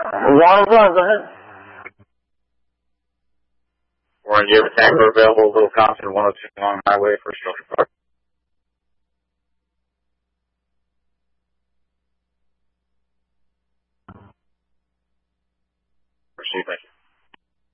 Warren, go ahead. Warren, you have a tanker available, Little Compton, 102 Long Highway for Structure Park. Proceed, thank you.